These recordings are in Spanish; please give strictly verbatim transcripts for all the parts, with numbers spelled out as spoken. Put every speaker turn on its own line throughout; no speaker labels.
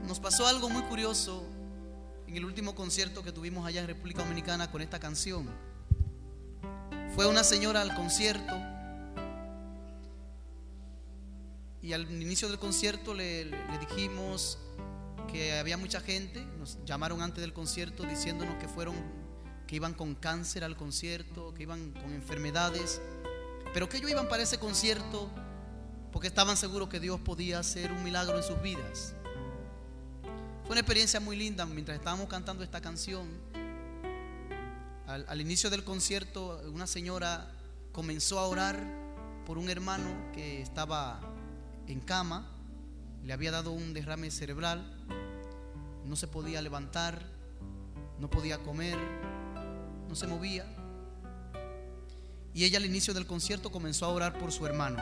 Nos pasó algo muy curioso en el último concierto que tuvimos allá en República Dominicana con esta canción. Fue una señora al concierto y al inicio del concierto le, le dijimos que había mucha gente. Nos llamaron antes del concierto diciéndonos que fueron, que iban con cáncer al concierto, que iban con enfermedades, pero que ellos iban para ese concierto porque estaban seguros que Dios podía hacer un milagro en sus vidas. Fue una experiencia muy linda. Mientras estábamos cantando esta canción, al, al inicio del concierto, una señora comenzó a orar por un hermano que estaba en cama. Le había dado un derrame cerebral, no se podía levantar, no podía comer, no se movía. Y ella al inicio del concierto comenzó a orar por su hermano.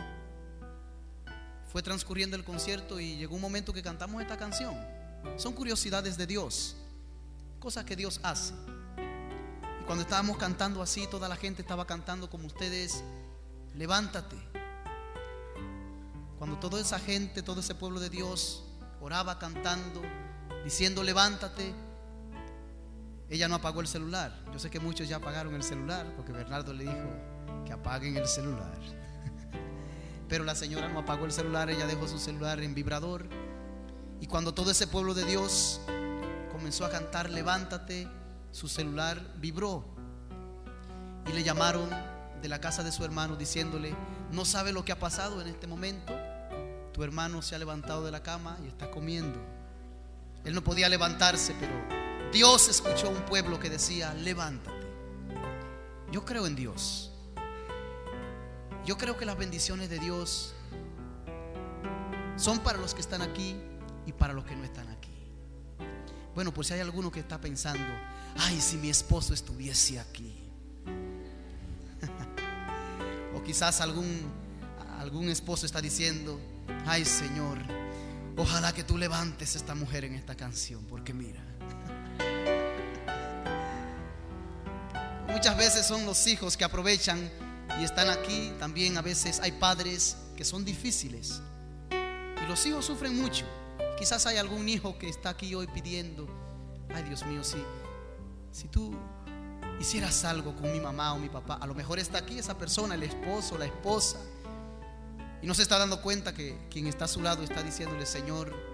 Fue transcurriendo el concierto y llegó un momento que cantamos esta canción. Son curiosidades de Dios, cosas que Dios hace. Y cuando estábamos cantando así, toda la gente estaba cantando como ustedes: levántate. Cuando toda esa gente, todo ese pueblo de Dios oraba cantando, diciendo levántate, ella no apagó el celular. Yo sé que muchos ya apagaron el celular porque Bernardo le dijo que apaguen el celular. Pero la señora no apagó el celular, ella dejó su celular en vibrador. Y cuando todo ese pueblo de Dios comenzó a cantar levántate, su celular vibró. Y le llamaron de la casa de su hermano diciéndole: no sabe lo que ha pasado en este momento. Tu hermano se ha levantado de la cama y está comiendo. Él no podía levantarse, pero Dios escuchó a un pueblo que decía levántate. Yo creo en Dios. Yo creo que las bendiciones de Dios son para los que están aquí y para los que no están aquí. Bueno, por si hay alguno que está pensando: ay, si mi esposo estuviese aquí. O quizás algún, algún esposo está diciendo: ay, Señor, ojalá que tú levantes a esta mujer en esta canción, porque mira. Muchas veces son los hijos que aprovechan y están aquí. También a veces hay padres que son difíciles y los hijos sufren mucho. Quizás hay algún hijo que está aquí hoy pidiendo: ay, Dios mío, si, si tú hicieras algo con mi mamá o mi papá. A lo mejor está aquí esa persona, el esposo, la esposa, y no se está dando cuenta que quien está a su lado está diciéndole: Señor,